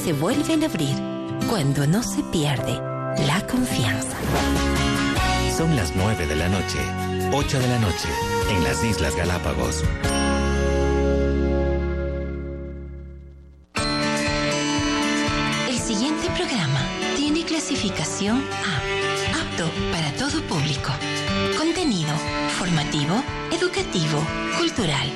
se vuelven a abrir cuando no se pierde la confianza. Son las 9 de la noche, 8 de la noche, en las Islas Galápagos. El siguiente programa tiene clasificación A, apto para todo público. Contenido formativo, educativo, cultural.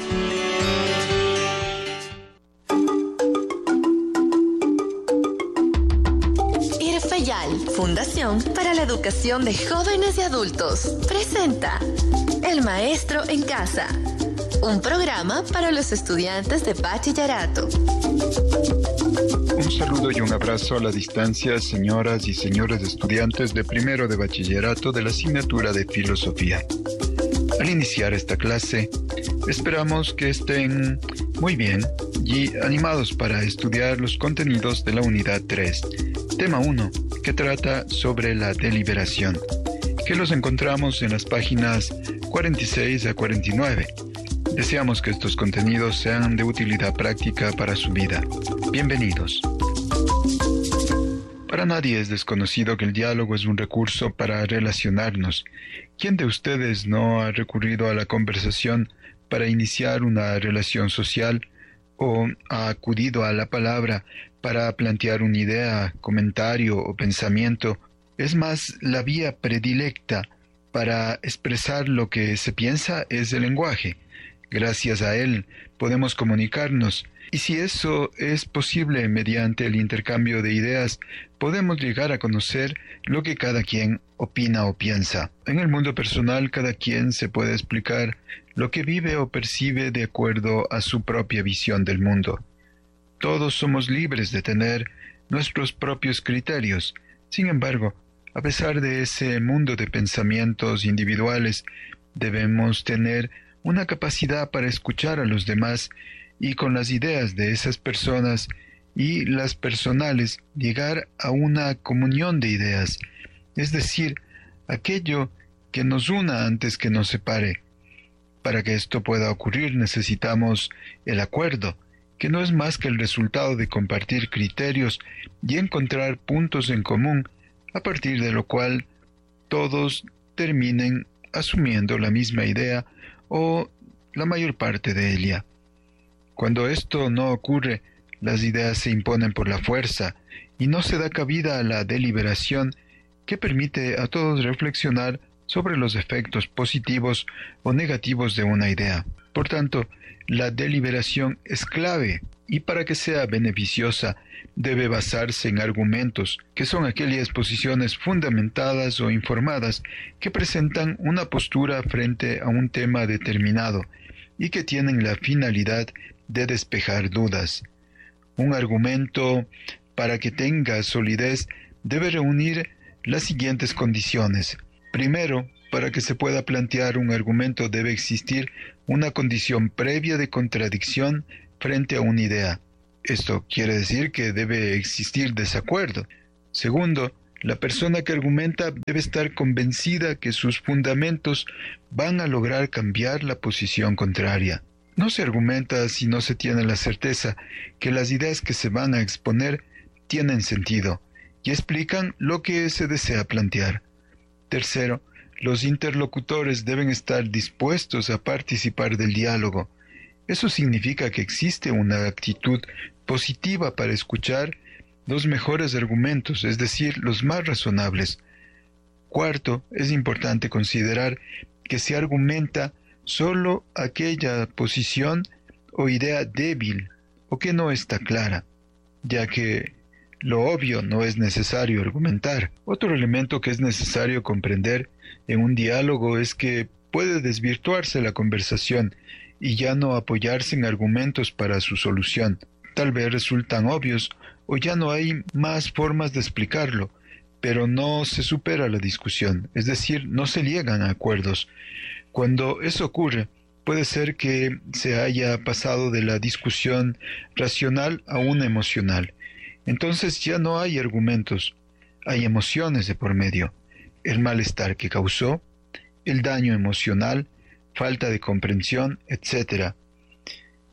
IRFEYAL, Fundación para la Educación de Jóvenes y Adultos, presenta El Maestro en Casa, un programa para los estudiantes de bachillerato. Un saludo y un abrazo a la distancia, señoras y señores estudiantes de primero de bachillerato de la asignatura de Filosofía. Al iniciar esta clase, esperamos que estén muy bien y animados para estudiar los contenidos de la unidad 3, tema 1, que trata sobre la deliberación, que los encontramos en las páginas 46 a 49. Deseamos que estos contenidos sean de utilidad práctica para su vida. Bienvenidos. Para nadie es desconocido que el diálogo es un recurso para relacionarnos. ¿Quién de ustedes no ha recurrido a la conversación para iniciar una relación social o ha acudido a la palabra para plantear una idea, comentario o pensamiento? Es más, la vía predilecta para expresar lo que se piensa es el lenguaje. Gracias a él podemos comunicarnos, y si eso es posible mediante el intercambio de ideas, podemos llegar a conocer lo que cada quien opina o piensa. En el mundo personal, cada quien se puede explicar lo que vive o percibe de acuerdo a su propia visión del mundo. Todos somos libres de tener nuestros propios criterios. Sin embargo, a pesar de ese mundo de pensamientos individuales, debemos tener una capacidad para escuchar a los demás y con las ideas de esas personas y las personales llegar a una comunión de ideas, es decir, aquello que nos una antes que nos separe. Para que esto pueda ocurrir necesitamos el acuerdo, que no es más que el resultado de compartir criterios y encontrar puntos en común, a partir de lo cual todos terminen asumiendo la misma idea o la mayor parte de ella. Cuando esto no ocurre, las ideas se imponen por la fuerza y no se da cabida a la deliberación que permite a todos reflexionar sobre los efectos positivos o negativos de una idea. Por tanto, la deliberación es clave y para que sea beneficiosa debe basarse en argumentos, que son aquellas posiciones fundamentadas o informadas que presentan una postura frente a un tema determinado y que tienen la finalidad de despejar dudas. Un argumento, para que tenga solidez, debe reunir las siguientes condiciones. Primero, para que se pueda plantear un argumento debe existir una condición previa de contradicción frente a una idea. Esto quiere decir que debe existir desacuerdo. Segundo, la persona que argumenta debe estar convencida que sus fundamentos van a lograr cambiar la posición contraria. No se argumenta si no se tiene la certeza que las ideas que se van a exponer tienen sentido y explican lo que se desea plantear. Tercero, los interlocutores deben estar dispuestos a participar del diálogo. Eso significa que existe una actitud positiva para escuchar los mejores argumentos, es decir, los más razonables. Cuarto, es importante considerar que se argumenta solo aquella posición o idea débil o que no está clara, ya que lo obvio no es necesario argumentar. Otro elemento que es necesario comprender en un diálogo es que puede desvirtuarse la conversación y ya no apoyarse en argumentos para su solución. Tal vez resultan obvios o ya no hay más formas de explicarlo, pero no se supera la discusión, es decir, no se llegan a acuerdos. Cuando eso ocurre, puede ser que se haya pasado de la discusión racional a una emocional. Entonces ya no hay argumentos, hay emociones de por medio. El malestar que causó, el daño emocional, falta de comprensión, etc.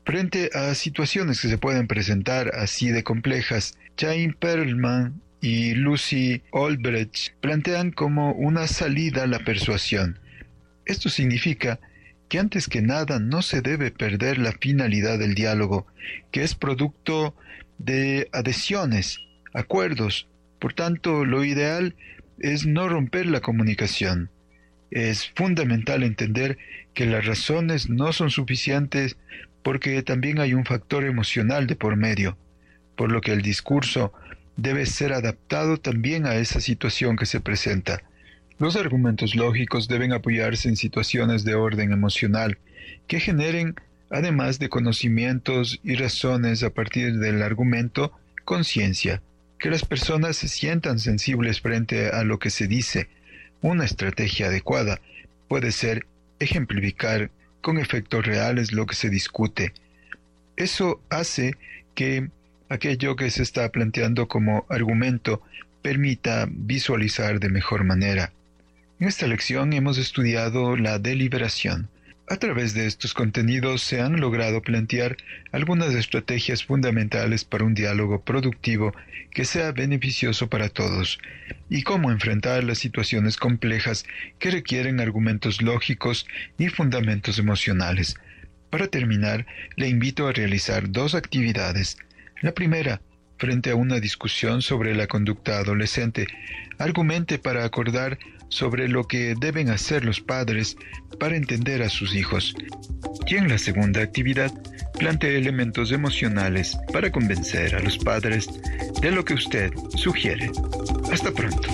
Frente a situaciones que se pueden presentar así de complejas, Chaim Perlman y Lucy Olbrecht plantean como una salida la persuasión. Esto significa que antes que nada no se debe perder la finalidad del diálogo, que es producto de adhesiones, acuerdos. Por tanto, lo ideal es no romper la comunicación. Es fundamental entender que las razones no son suficientes porque también hay un factor emocional de por medio, por lo que el discurso debe ser adaptado también a esa situación que se presenta. Los argumentos lógicos deben apoyarse en situaciones de orden emocional que generen, además de conocimientos y razones a partir del argumento, conciencia, que las personas se sientan sensibles frente a lo que se dice. Una estrategia adecuada puede ser ejemplificar con efectos reales lo que se discute. Eso hace que aquello que se está planteando como argumento permita visualizar de mejor manera. En esta lección hemos estudiado la deliberación. A través de estos contenidos se han logrado plantear algunas estrategias fundamentales para un diálogo productivo que sea beneficioso para todos, y cómo enfrentar las situaciones complejas que requieren argumentos lógicos y fundamentos emocionales. Para terminar, le invito a realizar 2 actividades. La primera, frente a una discusión sobre la conducta adolescente, argumente para acordar sobre lo que deben hacer los padres para entender a sus hijos. Y en la segunda actividad, plantee elementos emocionales para convencer a los padres de lo que usted sugiere. Hasta pronto.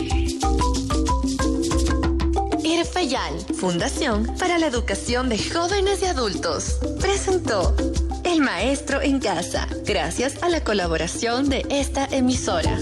IRFEYAL, Fundación para la Educación de Jóvenes y Adultos, presentó El Maestro en Casa, gracias a la colaboración de esta emisora.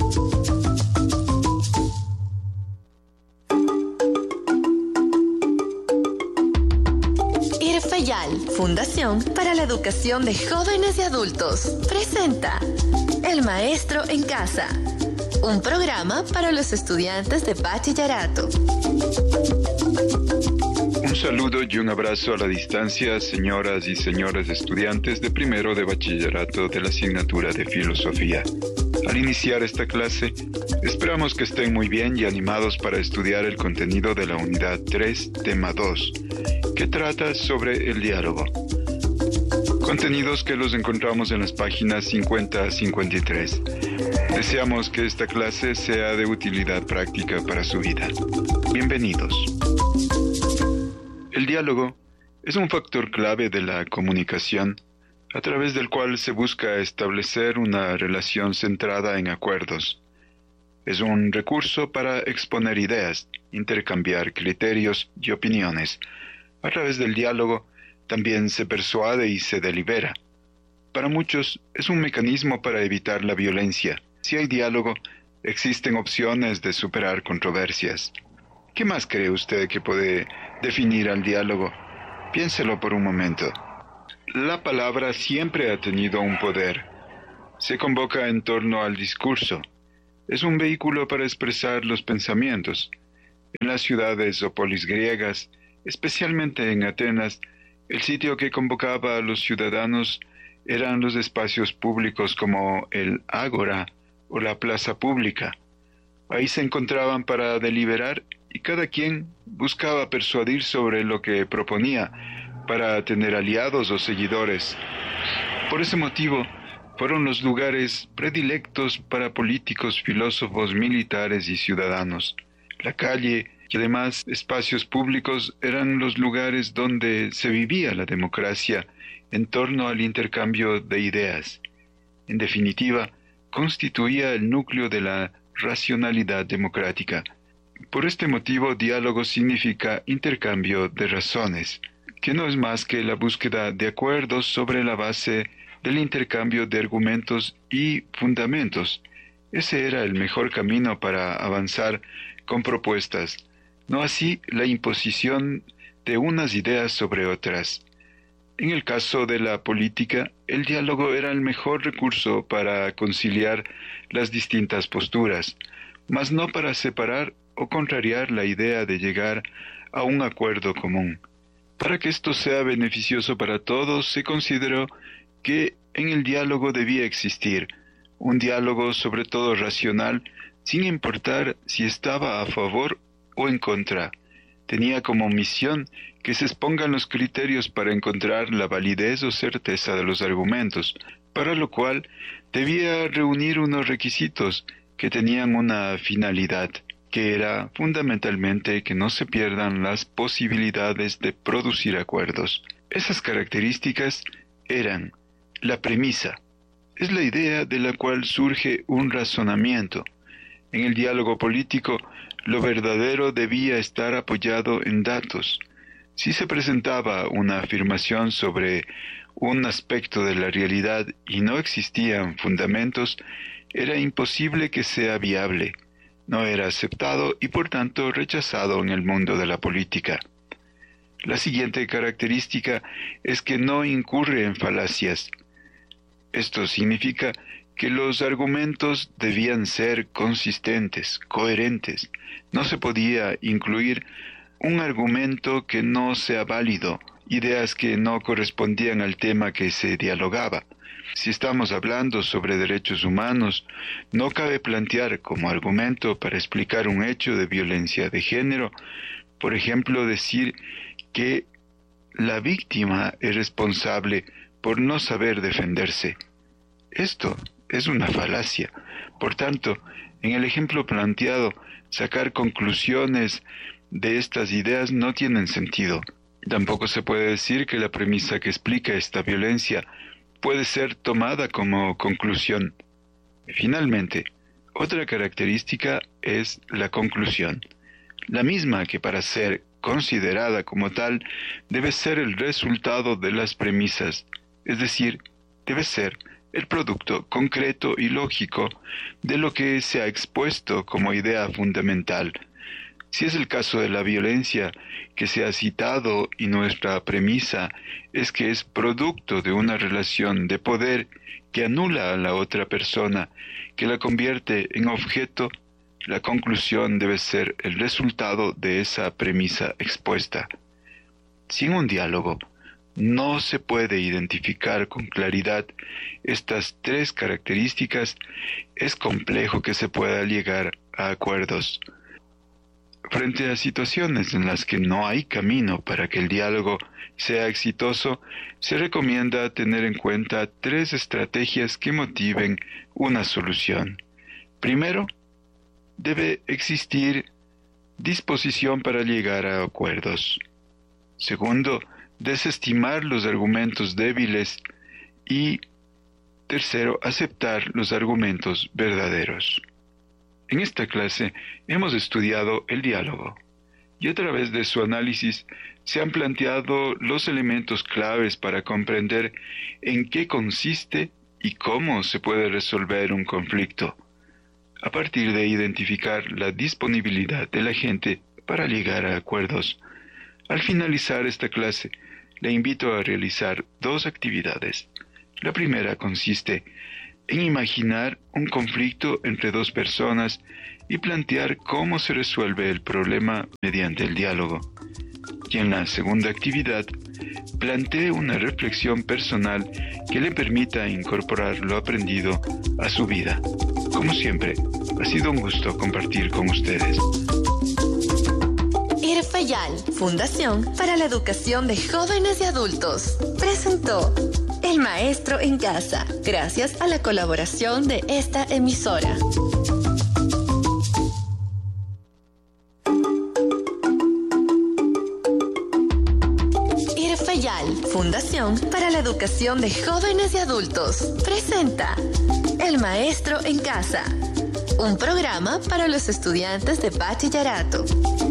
IRFEYAL, Fundación para la Educación de Jóvenes y Adultos, presenta El Maestro en Casa, un programa para los estudiantes de bachillerato. Un saludo y un abrazo a la distancia, señoras y señores estudiantes de primero de bachillerato de la asignatura de Filosofía. Al iniciar esta clase, esperamos que estén muy bien y animados para estudiar el contenido de la unidad 3, tema 2, que trata sobre el diálogo. Contenidos que los encontramos en las páginas 50 a 53. Deseamos que esta clase sea de utilidad práctica para su vida. Bienvenidos. El diálogo es un factor clave de la comunicación, a través del cual se busca establecer una relación centrada en acuerdos. Es un recurso para exponer ideas, intercambiar criterios y opiniones. A través del diálogo también se persuade y se delibera. Para muchos es un mecanismo para evitar la violencia. Si hay diálogo, existen opciones de superar controversias. ¿Qué más cree usted que puede definir al diálogo? Piénselo por un momento. La palabra siempre ha tenido un poder. Se convoca en torno al discurso. Es un vehículo para expresar los pensamientos. En las ciudades o polis griegas, especialmente en Atenas, el sitio que convocaba a los ciudadanos eran los espacios públicos como el ágora o la plaza pública. Ahí se encontraban para deliberar y cada quien buscaba persuadir sobre lo que proponía para tener aliados o seguidores. Por ese motivo, fueron los lugares predilectos para políticos, filósofos, militares y ciudadanos. La calle y además espacios públicos eran los lugares donde se vivía la democracia en torno al intercambio de ideas. En definitiva, constituía el núcleo de la racionalidad democrática. Por este motivo, diálogo significa intercambio de razones, que no es más que la búsqueda de acuerdos sobre la base del intercambio de argumentos y fundamentos. Ese era el mejor camino para avanzar con propuestas, no así la imposición de unas ideas sobre otras. En el caso de la política, el diálogo era el mejor recurso para conciliar las distintas posturas, mas no para separar o contrariar la idea de llegar a un acuerdo común. Para que esto sea beneficioso para todos, se consideró que en el diálogo debía existir, un diálogo sobre todo racional, sin importar si estaba a favor o en contra. Tenía como misión que se expongan los criterios para encontrar la validez o certeza de los argumentos, para lo cual debía reunir unos requisitos que tenían una finalidad, que era fundamentalmente que no se pierdan las posibilidades de producir acuerdos. Esas características eran la premisa, es la idea de la cual surge un razonamiento. En el diálogo político, lo verdadero debía estar apoyado en datos. Si se presentaba una afirmación sobre un aspecto de la realidad y no existían fundamentos, era imposible que sea viable. No era aceptado y por tanto rechazado en el mundo de la política. La siguiente característica es que no incurre en falacias. Esto significa que los argumentos debían ser consistentes, coherentes. No se podía incluir un argumento que no sea válido, ideas que no correspondían al tema que se dialogaba. Si estamos hablando sobre derechos humanos, no cabe plantear como argumento para explicar un hecho de violencia de género, por ejemplo, decir que la víctima es responsable por no saber defenderse. Esto es una falacia. Por tanto, en el ejemplo planteado, sacar conclusiones de estas ideas no tienen sentido. Tampoco se puede decir que la premisa que explica esta violencia puede ser tomada como conclusión. Finalmente, otra característica es la conclusión, la misma que para ser considerada como tal debe ser el resultado de las premisas, es decir, debe ser el producto concreto y lógico de lo que se ha expuesto como idea fundamental. Si es el caso de la violencia que se ha citado y nuestra premisa es que es producto de una relación de poder que anula a la otra persona, que la convierte en objeto, la conclusión debe ser el resultado de esa premisa expuesta. Sin un diálogo, no se puede identificar con claridad estas tres características. Es complejo que se pueda llegar a acuerdos. Frente a situaciones en las que no hay camino para que el diálogo sea exitoso, se recomienda tener en cuenta tres estrategias que motiven una solución. Primero, debe existir disposición para llegar a acuerdos. Segundo, desestimar los argumentos débiles. Y tercero, aceptar los argumentos verdaderos. En esta clase hemos estudiado el diálogo y a través de su análisis se han planteado los elementos claves para comprender en qué consiste y cómo se puede resolver un conflicto, a partir de identificar la disponibilidad de la gente para llegar a acuerdos. Al finalizar esta clase, le invito a realizar dos actividades. La primera consiste en imaginar un conflicto entre dos personas y plantear cómo se resuelve el problema mediante el diálogo. Y en la segunda actividad, plantee una reflexión personal que le permita incorporar lo aprendido a su vida. Como siempre, ha sido un gusto compartir con ustedes. IRFEYAL, Fundación para la Educación de Jóvenes y Adultos, presentó El Maestro en Casa, gracias a la colaboración de esta emisora. IRFEYAL, Fundación para la Educación de Jóvenes y Adultos, presenta El Maestro en Casa, un programa para los estudiantes de bachillerato.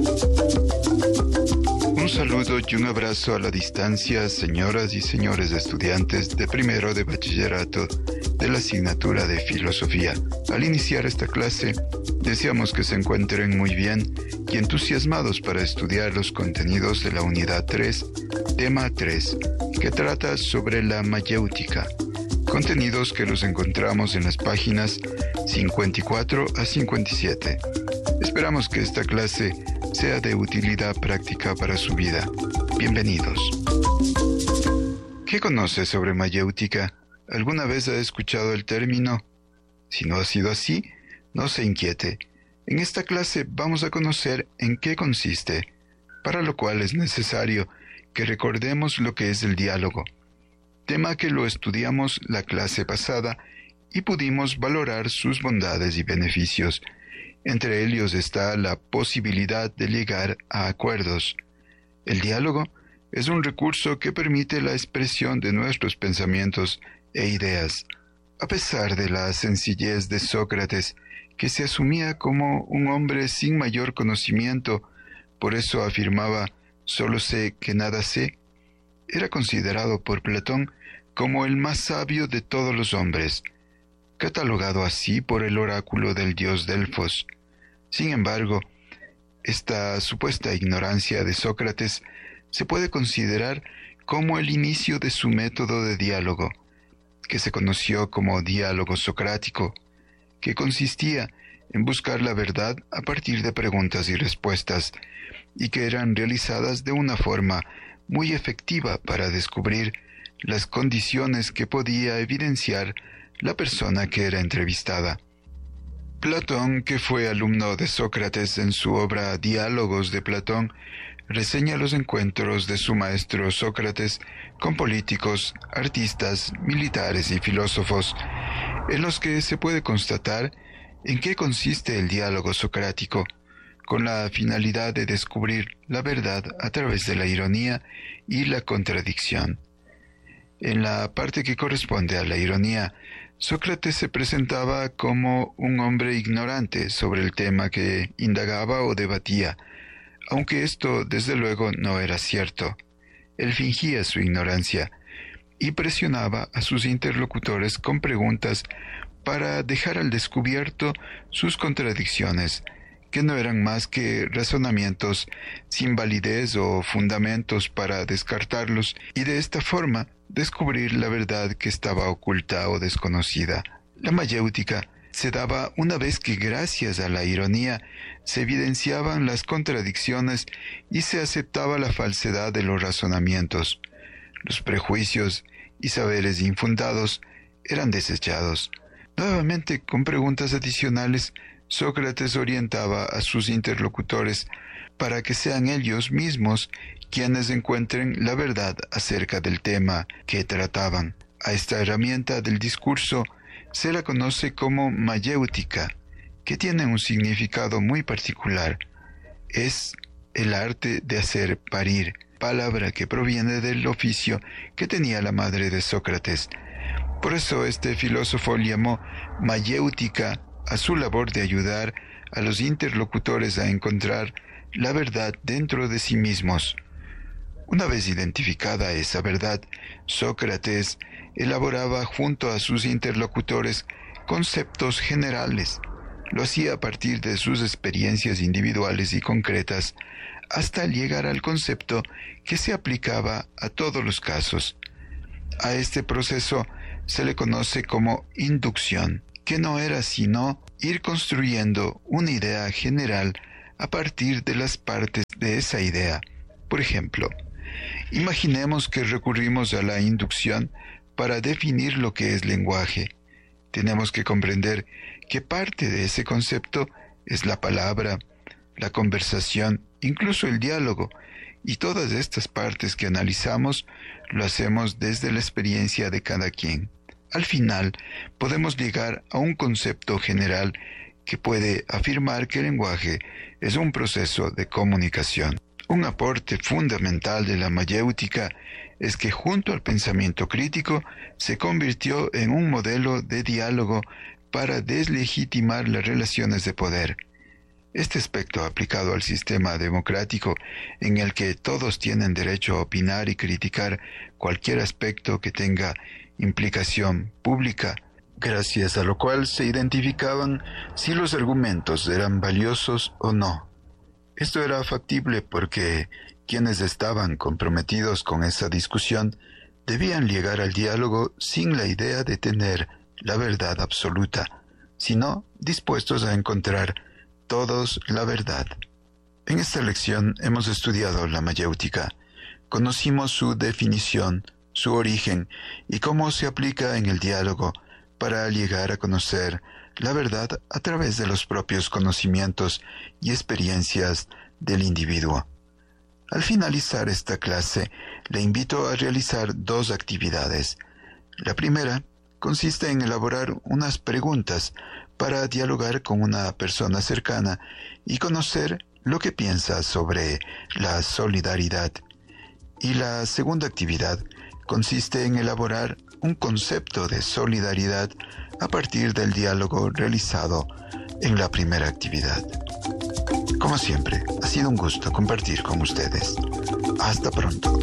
Un saludo y un abrazo a la distancia, señoras y señores estudiantes de primero de bachillerato de la asignatura de Filosofía. Al iniciar esta clase, deseamos que se encuentren muy bien y entusiasmados para estudiar los contenidos de la unidad 3, tema 3, que trata sobre la mayéutica. Contenidos que los encontramos en las páginas 54 a 57. Esperamos que esta clase sea de utilidad práctica para su vida. Bienvenidos. ¿Qué conoce sobre mayéutica? ¿Alguna vez ha escuchado el término? Si no ha sido así, no se inquiete. En esta clase vamos a conocer en qué consiste, para lo cual es necesario que recordemos lo que es el diálogo, tema que lo estudiamos la clase pasada y pudimos valorar sus bondades y beneficios. Entre ellos está la posibilidad de llegar a acuerdos. El diálogo es un recurso que permite la expresión de nuestros pensamientos e ideas. A pesar de la sencillez de Sócrates, que se asumía como un hombre sin mayor conocimiento, por eso afirmaba «solo sé que nada sé», era considerado por Platón como el más sabio de todos los hombres, catalogado así por el oráculo del dios Delfos. Sin embargo, esta supuesta ignorancia de Sócrates se puede considerar como el inicio de su método de diálogo, que se conoció como diálogo socrático, que consistía en buscar la verdad a partir de preguntas y respuestas, y que eran realizadas de una forma muy efectiva para descubrir las condiciones que podía evidenciar la persona que era entrevistada. Platón, que fue alumno de Sócrates en su obra Diálogos de Platón, reseña los encuentros de su maestro Sócrates con políticos, artistas, militares y filósofos, en los que se puede constatar en qué consiste el diálogo socrático, con la finalidad de descubrir la verdad a través de la ironía y la contradicción. En la parte que corresponde a la ironía, Sócrates se presentaba como un hombre ignorante sobre el tema que indagaba o debatía, aunque esto desde luego no era cierto. Él fingía su ignorancia y presionaba a sus interlocutores con preguntas para dejar al descubierto sus contradicciones, que no eran más que razonamientos sin validez o fundamentos para descartarlos, y de esta forma descubrir la verdad que estaba oculta o desconocida. La mayéutica se daba una vez que gracias a la ironía se evidenciaban las contradicciones y se aceptaba la falsedad de los razonamientos. Los prejuicios y saberes infundados eran desechados. Nuevamente, con preguntas adicionales, Sócrates orientaba a sus interlocutores para que sean ellos mismos quienes encuentren la verdad acerca del tema que trataban. A esta herramienta del discurso se la conoce como mayéutica, que tiene un significado muy particular. Es el arte de hacer parir, palabra que proviene del oficio que tenía la madre de Sócrates. Por eso este filósofo llamó mayéutica a su labor de ayudar a los interlocutores a encontrar la verdad dentro de sí mismos. Una vez identificada esa verdad, Sócrates elaboraba junto a sus interlocutores conceptos generales. Lo hacía a partir de sus experiencias individuales y concretas, hasta llegar al concepto que se aplicaba a todos los casos. A este proceso se le conoce como inducción, que no era sino ir construyendo una idea general a partir de las partes de esa idea. Por ejemplo, imaginemos que recurrimos a la inducción para definir lo que es lenguaje. Tenemos que comprender que parte de ese concepto es la palabra, la conversación, incluso el diálogo, y todas estas partes que analizamos lo hacemos desde la experiencia de cada quien. Al final, podemos llegar a un concepto general que puede afirmar que el lenguaje es un proceso de comunicación. Un aporte fundamental de la mayéutica es que junto al pensamiento crítico se convirtió en un modelo de diálogo para deslegitimar las relaciones de poder. Este aspecto aplicado al sistema democrático, en el que todos tienen derecho a opinar y criticar cualquier aspecto que tenga implicación pública, gracias a lo cual se identificaban si los argumentos eran valiosos o no. Esto era factible porque quienes estaban comprometidos con esa discusión debían llegar al diálogo sin la idea de tener la verdad absoluta, sino dispuestos a encontrar todos la verdad. En esta lección hemos estudiado la mayéutica, conocimos su definición, su origen y cómo se aplica en el diálogo para llegar a conocer la verdad a través de los propios conocimientos y experiencias del individuo. Al finalizar esta clase, le invito a realizar 2 actividades. La primera consiste en elaborar unas preguntas para dialogar con una persona cercana y conocer lo que piensa sobre la solidaridad. Y la segunda actividad consiste en elaborar un concepto de solidaridad a partir del diálogo realizado en la primera actividad. Como siempre, ha sido un gusto compartir con ustedes. Hasta pronto.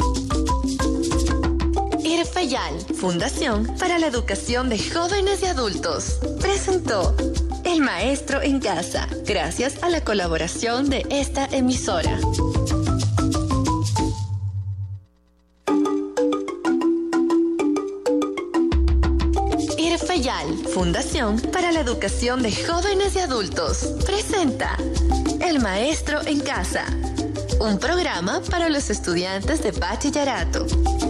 IRFEYAL, Fundación para la Educación de Jóvenes y Adultos, presentó El Maestro en Casa, gracias a la colaboración de esta emisora. IRFEYAL, Fundación para la Educación de Jóvenes y Adultos, presenta El Maestro en Casa, un programa para los estudiantes de bachillerato.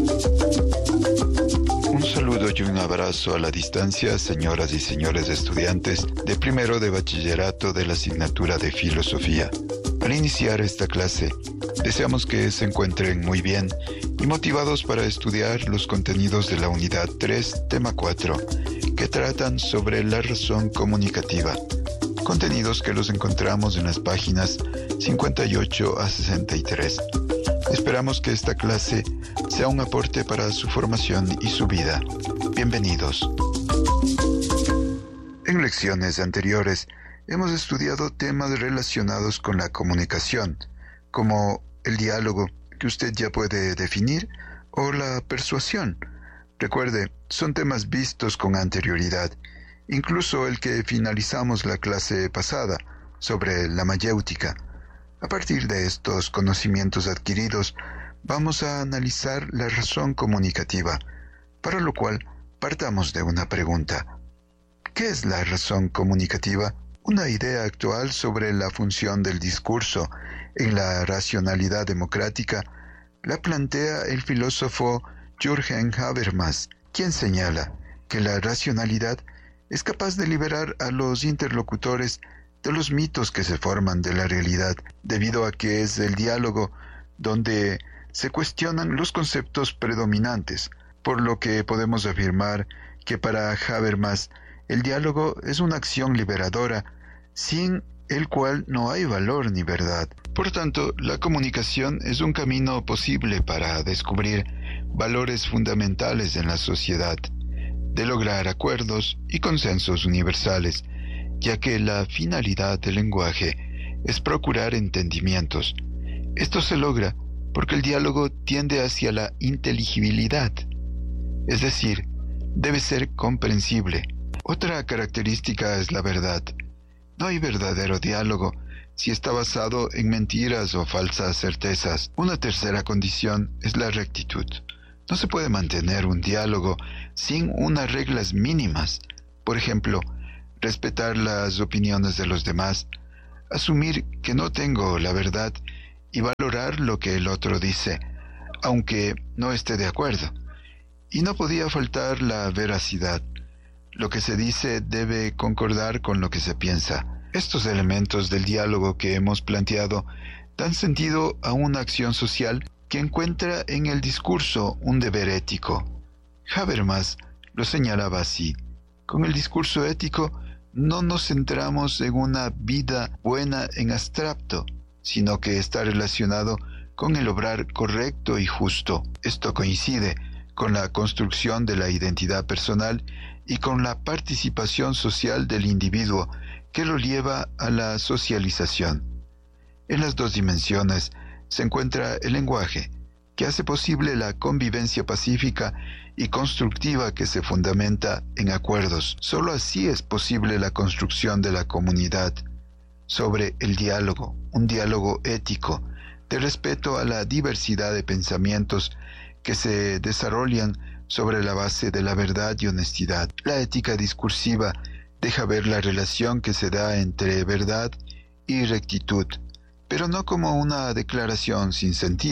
Un saludo y un abrazo a la distancia, señoras y señores estudiantes de primero de bachillerato de la asignatura de Filosofía. Al iniciar esta clase, deseamos que se encuentren muy bien y motivados para estudiar los contenidos de la unidad 3, tema 4, que tratan sobre la razón comunicativa. Contenidos que los encontramos en las páginas 58 a 63. Esperamos que esta clase sea un aporte para su formación y su vida. Bienvenidos. En lecciones anteriores hemos estudiado temas relacionados con la comunicación, como el diálogo, que usted ya puede definir, o la persuasión. Recuerde, son temas vistos con anterioridad, incluso el que finalizamos la clase pasada, sobre la mayéutica. A partir de estos conocimientos adquiridos, vamos a analizar la razón comunicativa, para lo cual partamos de una pregunta. ¿Qué es la razón comunicativa? Una idea actual sobre la función del discurso en la racionalidad democrática la plantea el filósofo Jürgen Habermas, quien señala que la racionalidad es capaz de liberar a los interlocutores de los mitos que se forman de la realidad, debido a que es el diálogo donde se cuestionan los conceptos predominantes, por lo que podemos afirmar que para Habermas el diálogo es una acción liberadora, sin el cual no hay valor ni verdad. Por tanto, la comunicación es un camino posible para descubrir valores fundamentales en la sociedad, de lograr acuerdos y consensos universales, ya que la finalidad del lenguaje es procurar entendimientos. Esto se logra porque el diálogo tiende hacia la inteligibilidad, es decir, debe ser comprensible. Otra característica es la verdad. No hay verdadero diálogo si está basado en mentiras o falsas certezas. Una tercera condición es la rectitud. No se puede mantener un diálogo sin unas reglas mínimas. Por ejemplo, respetar las opiniones de los demás, asumir que no tengo la verdad y valorar lo que el otro dice, aunque no esté de acuerdo. Y no podía faltar la veracidad. Lo que se dice debe concordar con lo que se piensa. Estos elementos del diálogo que hemos planteado dan sentido a una acción social que encuentra en el discurso un deber ético. Habermas lo señalaba así: con el discurso ético no nos centramos en una vida buena en abstracto, sino que está relacionado con el obrar correcto y justo. Esto coincide con la construcción de la identidad personal y con la participación social del individuo que lo lleva a la socialización. En las dos dimensiones se encuentra el lenguaje, que hace posible la convivencia pacífica y constructiva que se fundamenta en acuerdos. Solo así es posible la construcción de la comunidad. Sobre el diálogo, un diálogo ético, de respeto a la diversidad de pensamientos que se desarrollan sobre la base de la verdad y honestidad. La ética discursiva deja ver la relación que se da entre verdad y rectitud, pero no como una declaración sin sentido.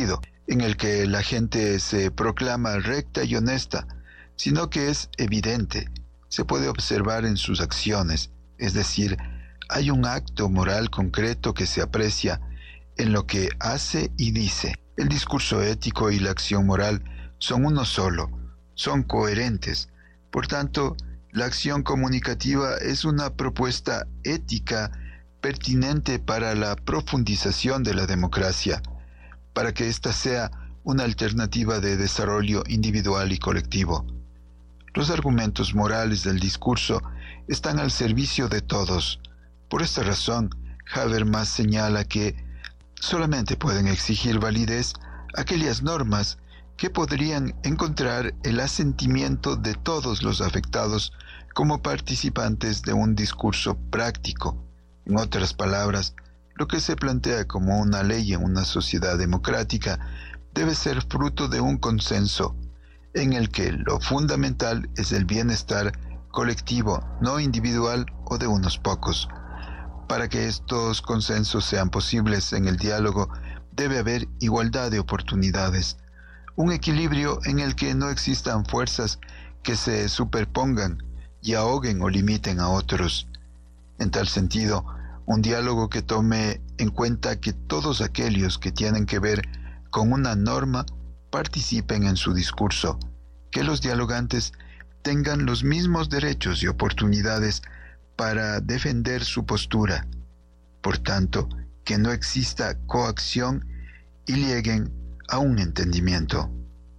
en el que la gente se proclama recta y honesta, sino que es evidente, se puede observar en sus acciones, es decir, hay un acto moral concreto que se aprecia en lo que hace y dice. El discurso ético y la acción moral son uno solo, son coherentes. Por tanto, la acción comunicativa es una propuesta ética pertinente para la profundización de la democracia, para que ésta sea una alternativa de desarrollo individual y colectivo. Los argumentos morales del discurso están al servicio de todos. Por esta razón, Habermas señala que solamente pueden exigir validez aquellas normas que podrían encontrar el asentimiento de todos los afectados como participantes de un discurso práctico. En otras palabras, lo que se plantea como una ley en una sociedad democrática debe ser fruto de un consenso, en el que lo fundamental es el bienestar colectivo, no individual o de unos pocos. Para que estos consensos sean posibles en el diálogo, debe haber igualdad de oportunidades, un equilibrio en el que no existan fuerzas que se superpongan y ahoguen o limiten a otros. En tal sentido, un diálogo que tome en cuenta que todos aquellos que tienen que ver con una norma participen en su discurso, que los dialogantes tengan los mismos derechos y oportunidades para defender su postura. Por tanto, que no exista coacción y lleguen a un entendimiento.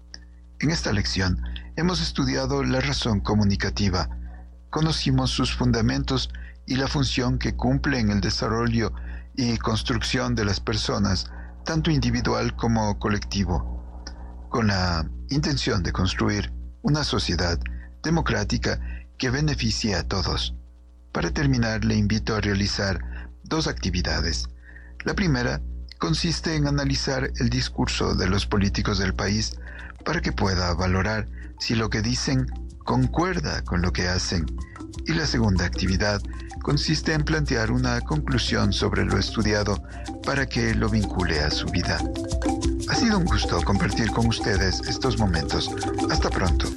En esta lección hemos estudiado la razón comunicativa, conocimos sus fundamentos y la función que cumple en el desarrollo y construcción de las personas, tanto individual como colectivo, con la intención de construir una sociedad democrática que beneficie a todos. Para terminar, le invito a realizar 2 actividades. La primera consiste en analizar el discurso de los políticos del país para que pueda valorar si lo que dicen concuerda con lo que hacen. Y la segunda actividad consiste en plantear una conclusión sobre lo estudiado para que lo vincule a su vida. Ha sido un gusto compartir con ustedes estos momentos. Hasta pronto.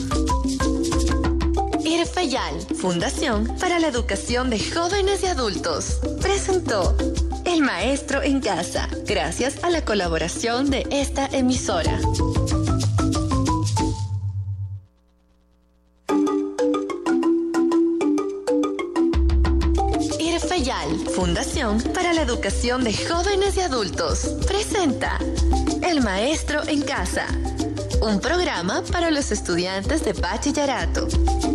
IRFEYAL, Fundación para la Educación de Jóvenes y Adultos, presentó El Maestro en Casa, gracias a la colaboración de esta emisora. IRFEYAL, Fundación para la Educación de Jóvenes y Adultos, presenta El Maestro en Casa, un programa para los estudiantes de bachillerato.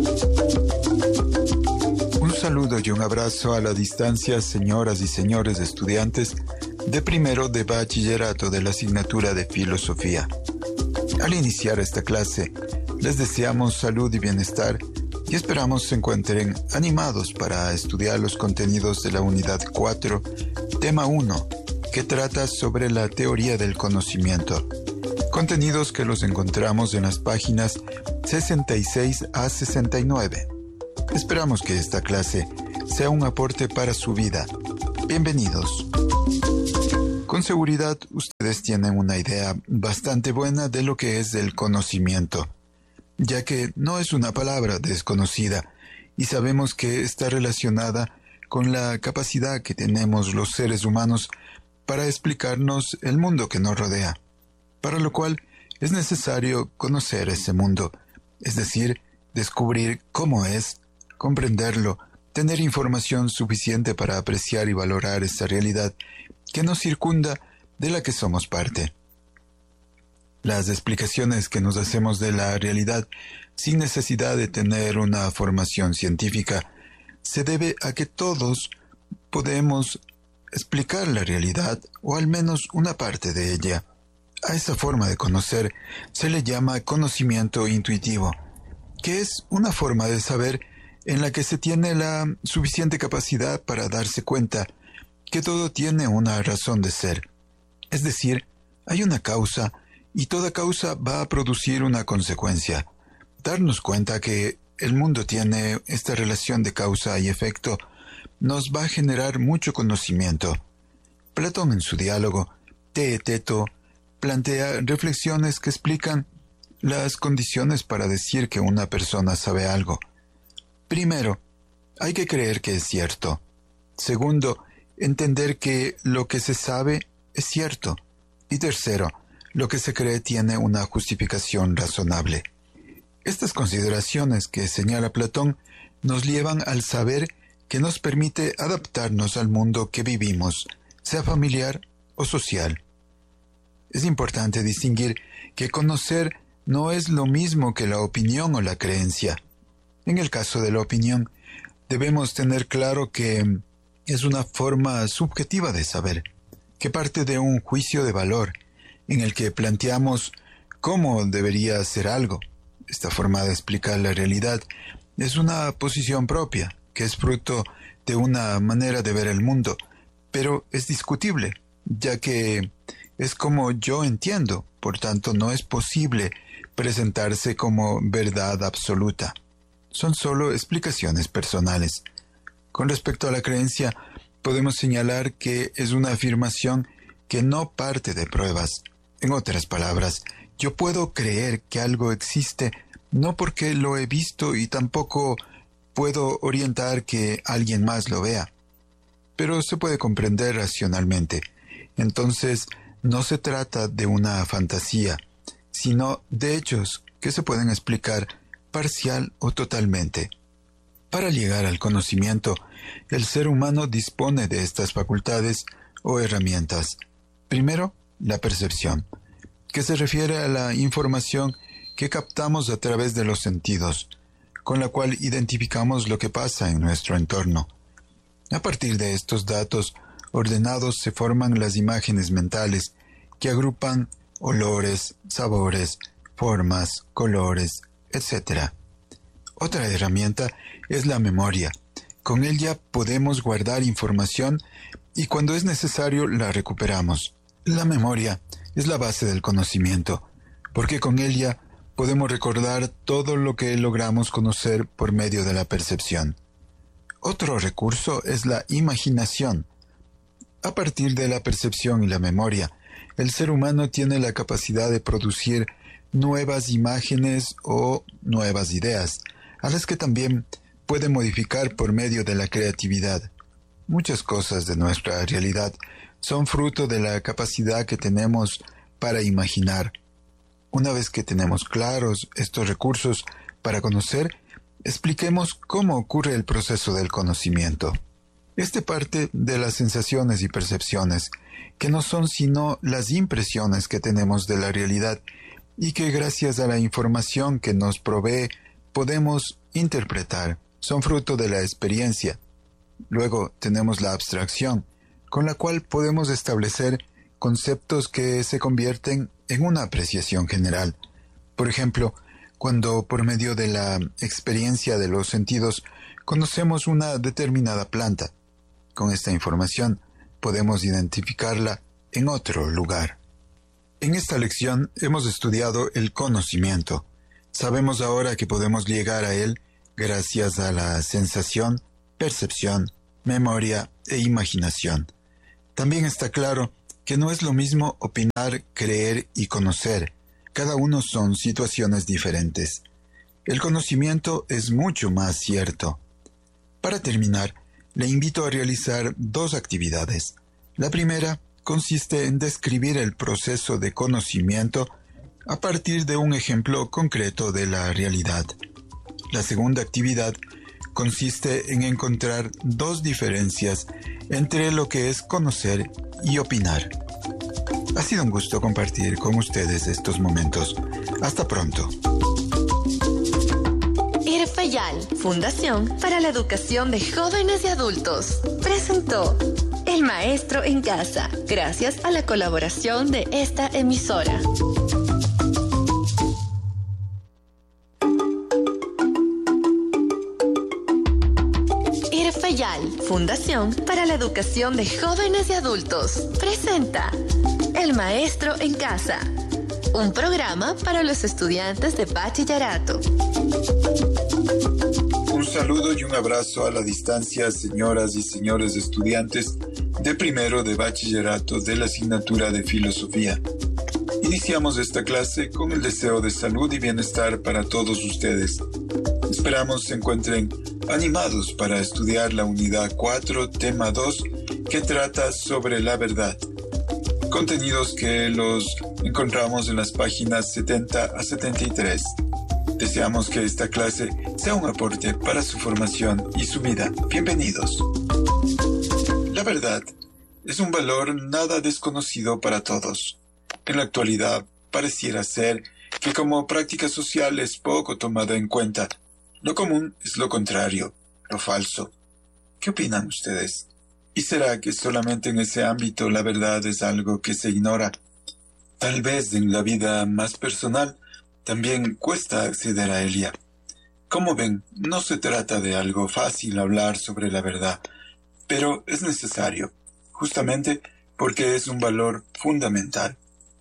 Un saludo y un abrazo a la distancia, señoras y señores estudiantes de primero de bachillerato de la asignatura de Filosofía. Al iniciar esta clase, les deseamos salud y bienestar y esperamos se encuentren animados para estudiar los contenidos de la Unidad 4, Tema 1, que trata sobre la teoría del conocimiento. Contenidos que los encontramos en las páginas 66 a 69. Esperamos que esta clase sea un aporte para su vida. Bienvenidos. Con seguridad, ustedes tienen una idea bastante buena de lo que es el conocimiento, ya que no es una palabra desconocida y sabemos que está relacionada con la capacidad que tenemos los seres humanos para explicarnos el mundo que nos rodea, para lo cual es necesario conocer ese mundo, es decir, descubrir cómo es, comprenderlo, tener información suficiente para apreciar y valorar esta realidad que nos circunda, de la que somos parte. Las explicaciones que nos hacemos de la realidad, sin necesidad de tener una formación científica, se debe a que todos podemos explicar la realidad, o al menos una parte de ella. A esa forma de conocer se le llama conocimiento intuitivo, que es una forma de saber en la que se tiene la suficiente capacidad para darse cuenta que todo tiene una razón de ser. Es decir, hay una causa y toda causa va a producir una consecuencia. Darnos cuenta que el mundo tiene esta relación de causa y efecto nos va a generar mucho conocimiento. Platón en su diálogo Teeteto plantea reflexiones que explican las condiciones para decir que una persona sabe algo. Primero, hay que creer que es cierto. Segundo, entender que lo que se sabe es cierto. Y tercero, lo que se cree tiene una justificación razonable. Estas consideraciones que señala Platón nos llevan al saber que nos permite adaptarnos al mundo que vivimos, sea familiar o social. Es importante distinguir que conocer no es lo mismo que la opinión o la creencia. En el caso de la opinión, debemos tener claro que es una forma subjetiva de saber, que parte de un juicio de valor, en el que planteamos cómo debería ser algo. Esta forma de explicar la realidad es una posición propia, que es fruto de una manera de ver el mundo, pero es discutible, ya que es como yo entiendo, por tanto no es posible presentarse como verdad absoluta. Son solo explicaciones personales. Con respecto a la creencia, podemos señalar que es una afirmación que no parte de pruebas. En otras palabras, yo puedo creer que algo existe no porque lo he visto y tampoco puedo orientar que alguien más lo vea. Pero se puede comprender racionalmente. Entonces, no se trata de una fantasía, sino de hechos que se pueden explicar parcial o totalmente. Para llegar al conocimiento, el ser humano dispone de estas facultades o herramientas. Primero, la percepción, que se refiere a la información que captamos a través de los sentidos, con la cual identificamos lo que pasa en nuestro entorno. A partir de estos datos ordenados se forman las imágenes mentales que agrupan olores, sabores, formas, colores, etc. Otra herramienta es la memoria. Con ella podemos guardar información y cuando es necesario la recuperamos. La memoria es la base del conocimiento, porque con ella podemos recordar todo lo que logramos conocer por medio de la percepción. Otro recurso es la imaginación. A partir de la percepción y la memoria, el ser humano tiene la capacidad de producir nuevas imágenes o nuevas ideas, a las que también puede modificar por medio de la creatividad. Muchas cosas de nuestra realidad son fruto de la capacidad que tenemos para imaginar. Una vez que tenemos claros estos recursos para conocer, expliquemos cómo ocurre el proceso del conocimiento. Este parte de las sensaciones y percepciones, que no son sino las impresiones que tenemos de la realidad y que gracias a la información que nos provee podemos interpretar. Son fruto de la experiencia. Luego tenemos la abstracción, con la cual podemos establecer conceptos que se convierten en una apreciación general. Por ejemplo, cuando por medio de la experiencia de los sentidos conocemos una determinada planta. Con esta información podemos identificarla en otro lugar. En esta lección hemos estudiado el conocimiento. Sabemos ahora que podemos llegar a él gracias a la sensación, percepción, memoria e imaginación. También está claro que no es lo mismo opinar, creer y conocer. Cada uno son situaciones diferentes. El conocimiento es mucho más cierto. Para terminar, le invito a realizar 2 actividades. La primera consiste en describir el proceso de conocimiento a partir de un ejemplo concreto de la realidad. La segunda actividad consiste en encontrar 2 diferencias entre lo que es conocer y opinar. Ha sido un gusto compartir con ustedes estos momentos. Hasta pronto. IRFEYAL, Fundación para la Educación de Jóvenes y Adultos, presentó El Maestro en Casa, gracias a la colaboración de esta emisora. IRFEYAL, Fundación para la Educación de Jóvenes y Adultos, presenta El Maestro en Casa, un programa para los estudiantes de bachillerato. Un saludo y un abrazo a la distancia, señoras y señores estudiantes de primero de bachillerato de la asignatura de Filosofía. Iniciamos esta clase con el deseo de salud y bienestar para todos ustedes. Esperamos se encuentren animados para estudiar la unidad 4, tema 2, que trata sobre la verdad. Contenidos que los encontramos en las páginas 70 a 73. Deseamos que esta clase sea un aporte para su formación y su vida. Bienvenidos. La verdad es un valor nada desconocido para todos. En la actualidad pareciera ser que como práctica social es poco tomada en cuenta. Lo común es lo contrario, lo falso. ¿Qué opinan ustedes? ¿Y será que solamente en ese ámbito la verdad es algo que se ignora? Tal vez en la vida más personal también cuesta acceder a ella. Como ven, no se trata de algo fácil hablar sobre la verdad, pero es necesario, justamente porque es un valor fundamental.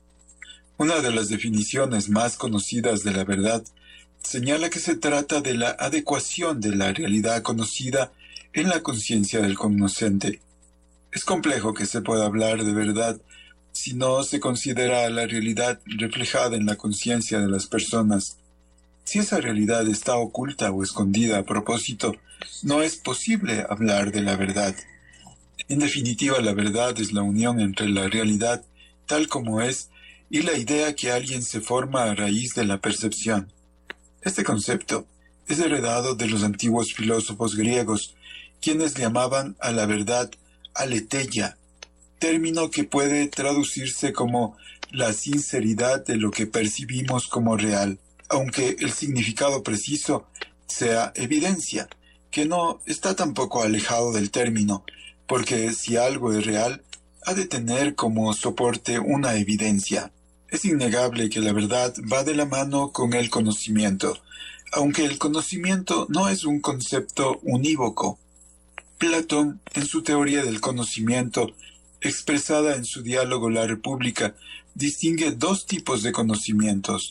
Una de las definiciones más conocidas de la verdad señala que se trata de la adecuación de la realidad conocida en la conciencia del conocente. Es complejo que se pueda hablar de verdad si no se considera la realidad reflejada en la conciencia de las personas. Si esa realidad está oculta o escondida a propósito, no es posible hablar de la verdad. En definitiva, la verdad es la unión entre la realidad tal como es y la idea que alguien se forma a raíz de la percepción. Este concepto es heredado de los antiguos filósofos griegos, quienes llamaban a la verdad aletheia, término que puede traducirse como la sinceridad de lo que percibimos como real, aunque el significado preciso sea evidencia, que no está tampoco alejado del término, porque si algo es real, ha de tener como soporte una evidencia. Es innegable que la verdad va de la mano con el conocimiento, aunque el conocimiento no es un concepto unívoco. Platón, en su teoría del conocimiento, expresada en su diálogo La República, distingue dos tipos de conocimientos.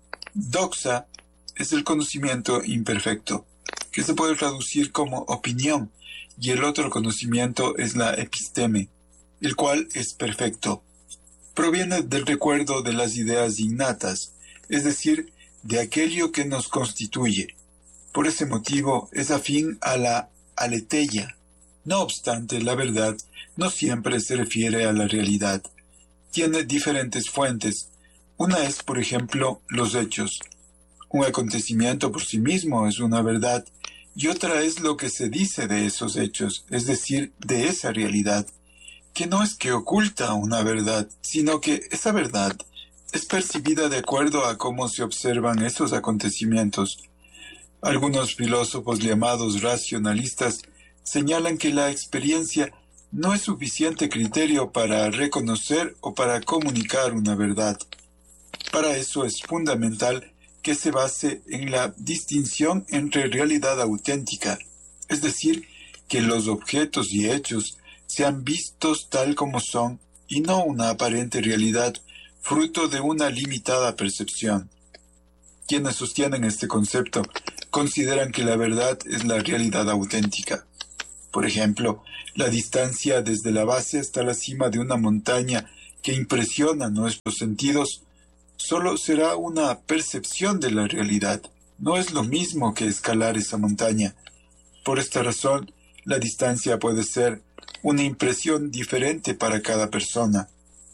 Doxa es el conocimiento imperfecto, que se puede traducir como opinión, y el otro conocimiento es la episteme, el cual es perfecto. Proviene del recuerdo de las ideas innatas, es decir, de aquello que nos constituye. Por ese motivo es afín a la aletheia. No obstante, la verdad no siempre se refiere a la realidad. Tiene diferentes fuentes. Una es, por ejemplo, los hechos. Un acontecimiento por sí mismo es una verdad, y otra es lo que se dice de esos hechos, es decir, de esa realidad, que no es que oculta una verdad, sino que esa verdad es percibida de acuerdo a cómo se observan esos acontecimientos. Algunos filósofos llamados racionalistas señalan que la experiencia no es suficiente criterio para reconocer o para comunicar una verdad. Para eso es fundamental que se base en la distinción entre realidad auténtica, es decir, que los objetos y hechos sean vistos tal como son y no una aparente realidad fruto de una limitada percepción. Quienes sostienen este concepto consideran que la verdad es la realidad auténtica. Por ejemplo, la distancia desde la base hasta la cima de una montaña que impresiona nuestros sentidos solo será una percepción de la realidad. No es lo mismo que escalar esa montaña. Por esta razón, la distancia puede ser una impresión diferente para cada persona.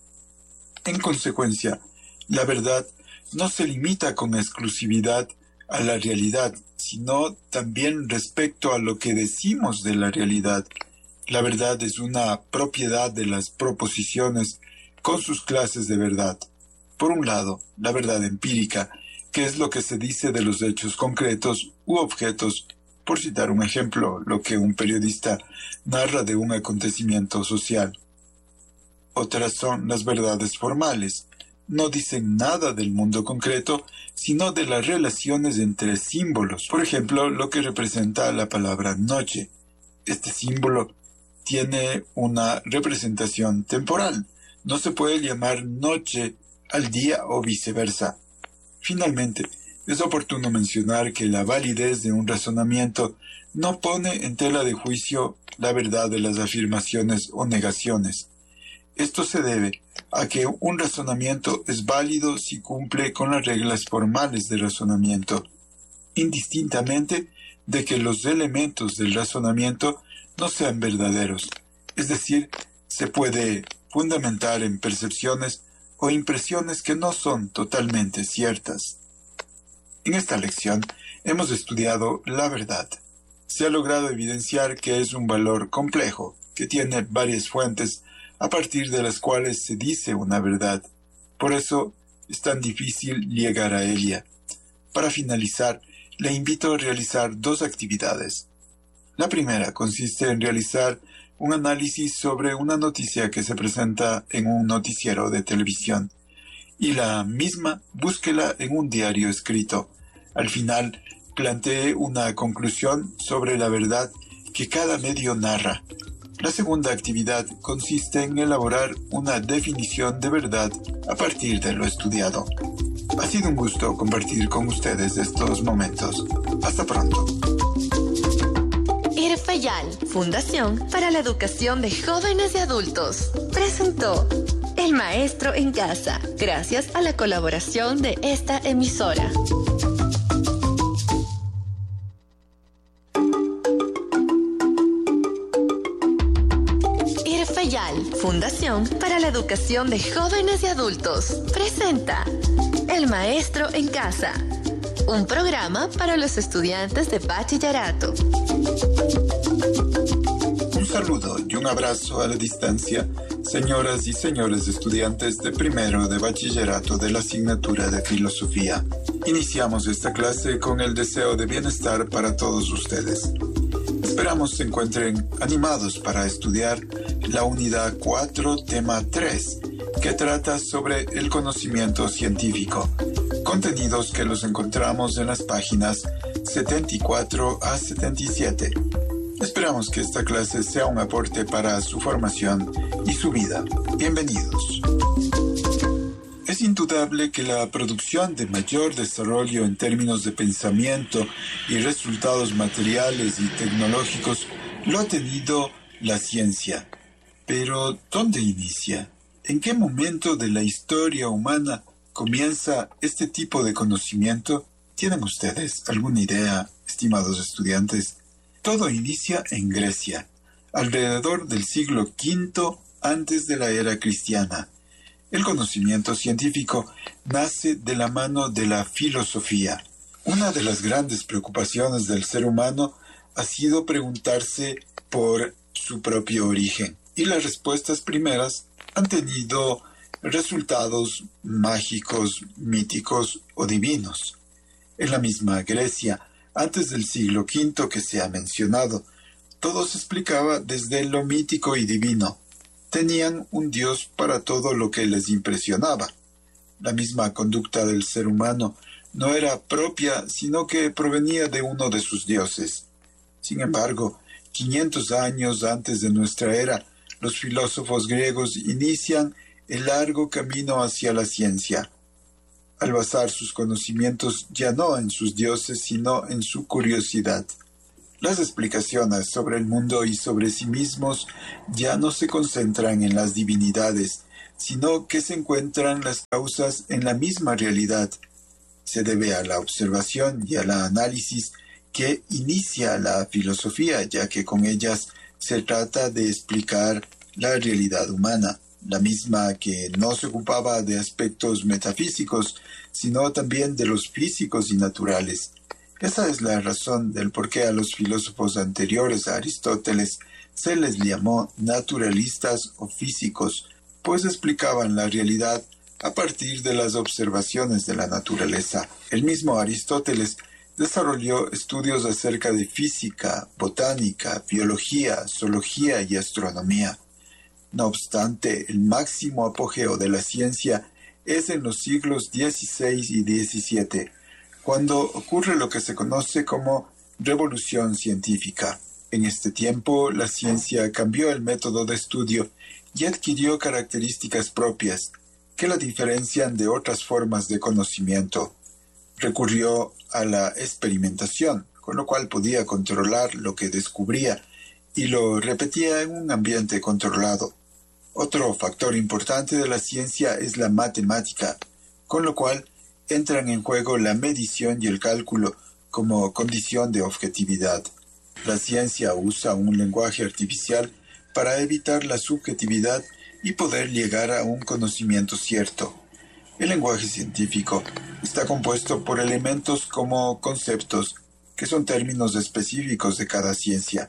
En consecuencia, la verdad no se limita con exclusividad a la realidad, sino también respecto a lo que decimos de la realidad. La verdad es una propiedad de las proposiciones con sus clases de verdad. Por un lado, la verdad empírica, que es lo que se dice de los hechos concretos u objetos, por citar un ejemplo, lo que un periodista narra de un acontecimiento social. Otras son las verdades formales. No dicen nada del mundo concreto, sino de las relaciones entre símbolos. Por ejemplo, lo que representa la palabra noche. Este símbolo tiene una representación temporal. No se puede llamar noche al día o viceversa. Finalmente, es oportuno mencionar que la validez de un razonamiento no pone en tela de juicio la verdad de las afirmaciones o negaciones. Esto se debe a que un razonamiento es válido si cumple con las reglas formales de razonamiento, indistintamente de que los elementos del razonamiento no sean verdaderos, es decir, se puede fundamentar en percepciones o impresiones que no son totalmente ciertas. En esta lección hemos estudiado la verdad. Se ha logrado evidenciar que es un valor complejo, que tiene varias fuentes a partir de las cuales se dice una verdad. Por eso es tan difícil llegar a ella. Para finalizar, le invito a realizar dos actividades. La primera consiste en realizar un análisis sobre una noticia que se presenta en un noticiero de televisión, y la misma búsquela en un diario escrito. Al final, plantee una conclusión sobre la verdad que cada medio narra. La segunda actividad consiste en elaborar una definición de verdad a partir de lo estudiado. Ha sido un gusto compartir con ustedes estos momentos. Hasta pronto. IRFEYAL, Fundación para la Educación de Jóvenes y Adultos, presentó El Maestro en Casa, gracias a la colaboración de esta emisora. IRFEYAL, Fundación para la Educación de Jóvenes y Adultos, presenta El Maestro en Casa, un programa para los estudiantes de bachillerato. Un saludo y un abrazo a la distancia, señoras y señores estudiantes de primero de bachillerato de la asignatura de Filosofía. Iniciamos esta clase con el deseo de bienestar para todos ustedes. Esperamos se encuentren animados para estudiar la unidad 4, tema 3, que trata sobre el conocimiento científico. Contenidos que los encontramos en las páginas 74 a 77. Esperamos que esta clase sea un aporte para su formación y su vida. Bienvenidos. Es indudable que la producción de mayor desarrollo en términos de pensamiento y resultados materiales y tecnológicos lo ha tenido la ciencia. Pero, ¿dónde inicia? ¿En qué momento de la historia humana comienza este tipo de conocimiento? ¿Tienen ustedes alguna idea, estimados estudiantes? Todo inicia en Grecia, alrededor del siglo V antes de la era cristiana. El conocimiento científico nace de la mano de la filosofía. Una de las grandes preocupaciones del ser humano ha sido preguntarse por su propio origen, y las respuestas primeras han tenido resultados mágicos, míticos o divinos. En la misma Grecia, antes del siglo V que se ha mencionado, todo se explicaba desde lo mítico y divino. Tenían un dios para todo lo que les impresionaba. La misma conducta del ser humano no era propia, sino que provenía de uno de sus dioses. Sin embargo, 500 años antes de nuestra era, los filósofos griegos inician el largo camino hacia la ciencia, al basar sus conocimientos ya no en sus dioses, sino en su curiosidad. Las explicaciones sobre el mundo y sobre sí mismos ya no se concentran en las divinidades, sino que se encuentran las causas en la misma realidad. Se debe a la observación y al análisis que inicia la filosofía, ya que con ellas se trata de explicar la realidad humana, la misma que no se ocupaba de aspectos metafísicos, sino también de los físicos y naturales. Esa es la razón del por qué a los filósofos anteriores a Aristóteles se les llamó naturalistas o físicos, pues explicaban la realidad a partir de las observaciones de la naturaleza. El mismo Aristóteles desarrolló estudios acerca de física, botánica, biología, zoología y astronomía. No obstante, el máximo apogeo de la ciencia es en los siglos XVI y XVII, cuando ocurre lo que se conoce como revolución científica. En este tiempo, la ciencia cambió el método de estudio y adquirió características propias que la diferencian de otras formas de conocimiento. Recurrió a la experimentación, con lo cual podía controlar lo que descubría y lo repetía en un ambiente controlado. Otro factor importante de la ciencia es la matemática, con lo cual entran en juego la medición y el cálculo como condición de objetividad. La ciencia usa un lenguaje artificial para evitar la subjetividad y poder llegar a un conocimiento cierto. El lenguaje científico está compuesto por elementos como conceptos, que son términos específicos de cada ciencia.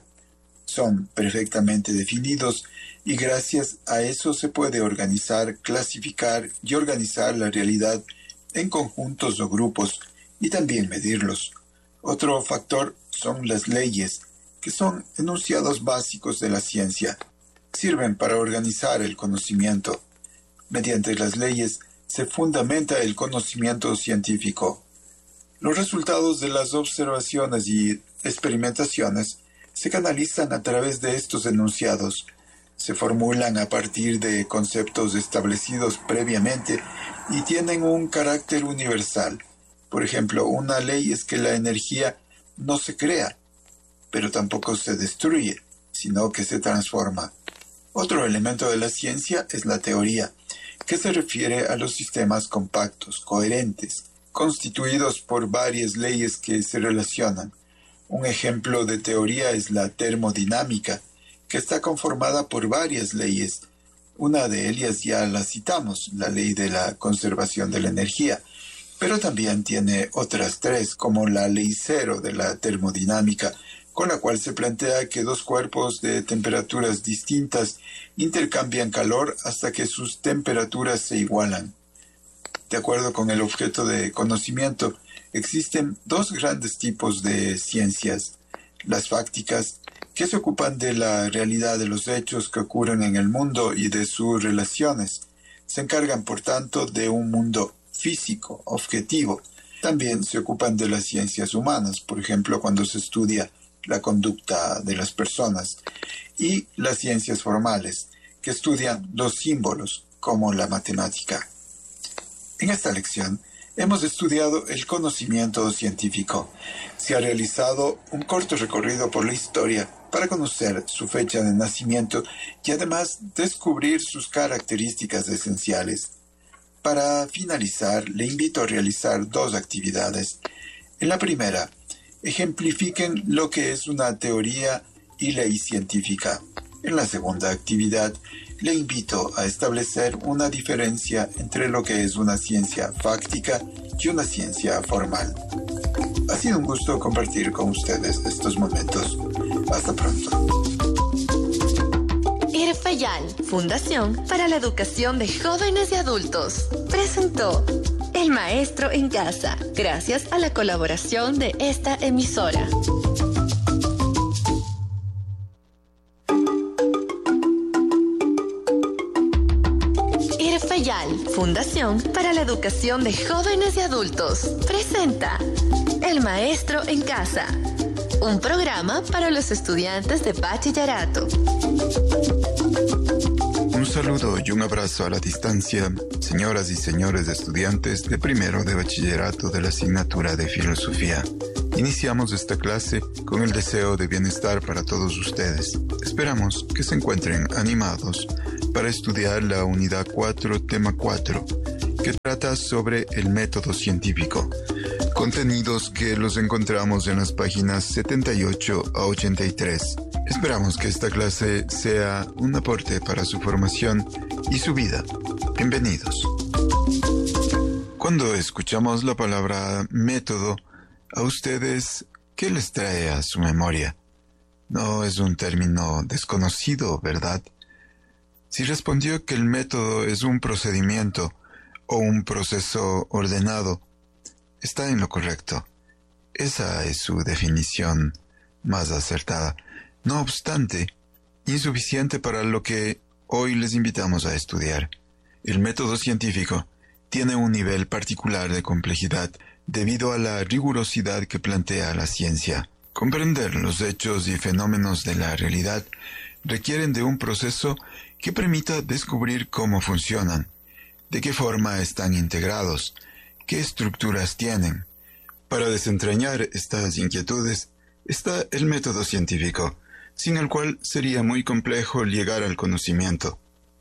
Son perfectamente definidos y gracias a eso se puede organizar, clasificar y organizar la realidad en conjuntos o grupos y también medirlos. Otro factor son las leyes, que son enunciados básicos de la ciencia. Sirven para organizar el conocimiento. Mediante las leyes se fundamenta el conocimiento científico. Los resultados de las observaciones y experimentaciones se canalizan a través de estos enunciados. Se formulan a partir de conceptos establecidos previamente y tienen un carácter universal. Por ejemplo, una ley es que la energía no se crea, pero tampoco se destruye, sino que se transforma. Otro elemento de la ciencia es la teoría, que se refiere a los sistemas compactos, coherentes, constituidos por varias leyes que se relacionan. Un ejemplo de teoría es la termodinámica, que está conformada por varias leyes. Una de ellas ya la citamos, la ley de la conservación de la energía, pero también tiene otras tres, como la ley cero de la termodinámica, con la cual se plantea que dos cuerpos de temperaturas distintas intercambian calor hasta que sus temperaturas se igualan. De acuerdo con el objeto de conocimiento, existen dos grandes tipos de ciencias: las fácticas, que se ocupan de la realidad de los hechos que ocurren en el mundo y de sus relaciones. Se encargan, por tanto, de un mundo físico, objetivo. También se ocupan de las ciencias humanas, por ejemplo, cuando se estudia la conducta de las personas, y las ciencias formales, que estudian los símbolos, como la matemática. En esta lección hemos estudiado el conocimiento científico. Se ha realizado un corto recorrido por la historia para conocer su fecha de nacimiento y además descubrir sus características esenciales. Para finalizar, le invito a realizar dos actividades. En la primera, ejemplifiquen lo que es una teoría y ley científica. En la segunda actividad, le invito a establecer una diferencia entre lo que es una ciencia fáctica y una ciencia formal. Ha sido un gusto compartir con ustedes estos momentos. Hasta pronto. IRFEYAL, Fundación para la Educación de Jóvenes y Adultos, presentó El Maestro en Casa, gracias a la colaboración de esta emisora. IRFEYAL, Fundación para la Educación de Jóvenes y Adultos, presenta El Maestro en Casa, un programa para los estudiantes de bachillerato. Un saludo y un abrazo a la distancia, señoras y señores estudiantes de primero de bachillerato de la asignatura de Filosofía. Iniciamos esta clase con el deseo de bienestar para todos ustedes. Esperamos que se encuentren animados para estudiar la unidad 4, tema 4, que trata sobre el método científico. Contenidos que los encontramos en las páginas 78 a 83. Esperamos que esta clase sea un aporte para su formación y su vida. Bienvenidos. Cuando escuchamos la palabra método, a ustedes, ¿qué les trae a su memoria? No es un término desconocido, ¿verdad? Si respondió que el método es un procedimiento o un proceso ordenado, está en lo correcto. Esa es su definición más acertada. No obstante, insuficiente para lo que hoy les invitamos a estudiar. El método científico tiene un nivel particular de complejidad debido a la rigurosidad que plantea la ciencia. Comprender los hechos y fenómenos de la realidad requieren de un proceso que permita descubrir cómo funcionan, de qué forma están integrados, qué estructuras tienen. Para desentrañar estas inquietudes está el método científico, sin el cual sería muy complejo llegar al conocimiento.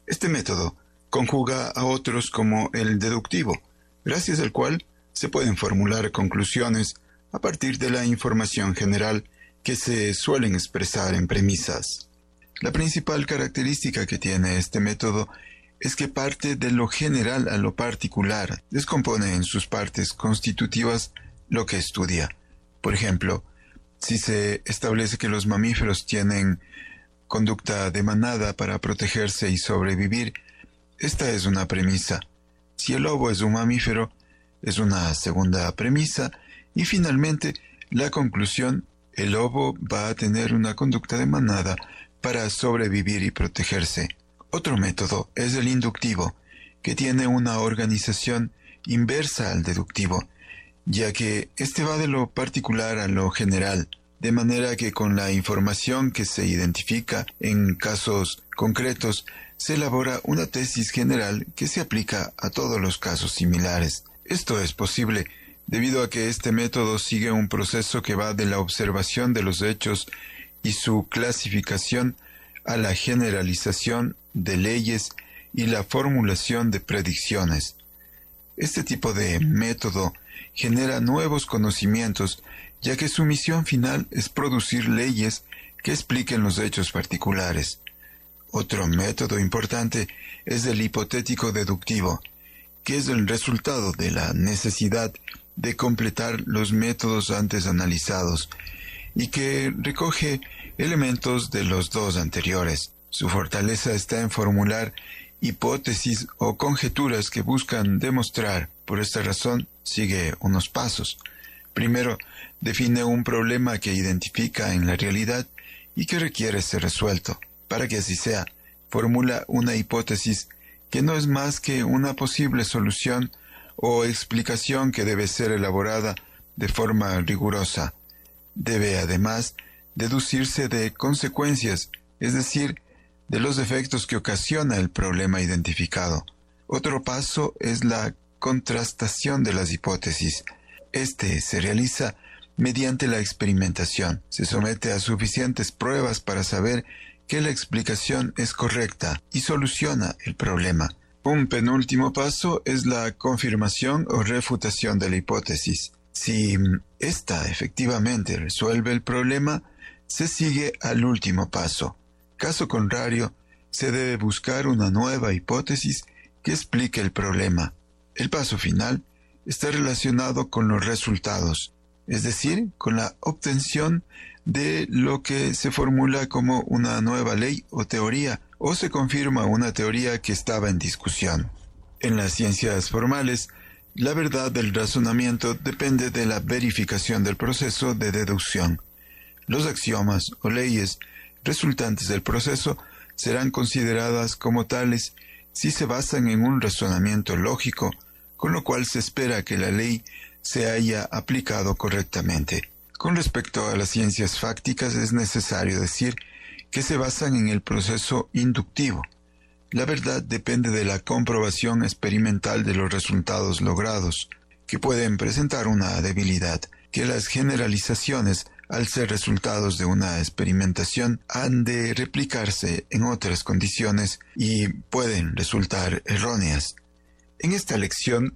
Este método conjuga a otros como el deductivo, gracias al cual se pueden formular conclusiones a partir de la información general que se suelen expresar en premisas. La principal característica que tiene este método es que parte de lo general a lo particular, descompone en sus partes constitutivas lo que estudia. Por ejemplo, si se establece que los mamíferos tienen conducta de manada para protegerse y sobrevivir, esta es una premisa. Si el lobo es un mamífero, es una segunda premisa, y finalmente, la conclusión, el lobo va a tener una conducta de manada para sobrevivir y protegerse. Otro método es el inductivo, que tiene una organización inversa al deductivo, ya que este va de lo particular a lo general, de manera que con la información que se identifica en casos concretos, se elabora una tesis general que se aplica a todos los casos similares. Esto es posible debido a que este método sigue un proceso que va de la observación de los hechos y su clasificación a la generalización de leyes y la formulación de predicciones. Este tipo de método genera nuevos conocimientos, ya que su misión final es producir leyes que expliquen los hechos particulares. Otro método importante es el hipotético deductivo, que es el resultado de la necesidad de completar los métodos antes analizados y que recoge elementos de los dos anteriores. Su fortaleza está en formular hipótesis o conjeturas que buscan demostrar. Por esta razón, sigue unos pasos. Primero, define un problema que identifica en la realidad y que requiere ser resuelto. Para que así sea, formula una hipótesis que no es más que una posible solución o explicación que debe ser elaborada de forma rigurosa. Debe además deducirse de consecuencias, es decir, de los efectos que ocasiona el problema identificado. Otro paso es la contrastación de las hipótesis. Este se realiza mediante la experimentación. Se somete a suficientes pruebas para saber que la explicación es correcta y soluciona el problema. Un penúltimo paso es la confirmación o refutación de la hipótesis. Si ésta efectivamente resuelve el problema, se sigue al último paso. Caso contrario, se debe buscar una nueva hipótesis que explique el problema. El paso final está relacionado con los resultados, es decir, con la obtención de lo que se formula como una nueva ley o teoría, o se confirma una teoría que estaba en discusión. En las ciencias formales, la verdad del razonamiento depende de la verificación del proceso de deducción. Los axiomas o leyes resultantes del proceso serán consideradas como tales si se basan en un razonamiento lógico, con lo cual se espera que la ley se haya aplicado correctamente. Con respecto a las ciencias fácticas, es necesario decir que se basan en el proceso inductivo. La verdad depende de la comprobación experimental de los resultados logrados, que pueden presentar una debilidad, que las generalizaciones, al ser resultados de una experimentación, han de replicarse en otras condiciones y pueden resultar erróneas. En esta lección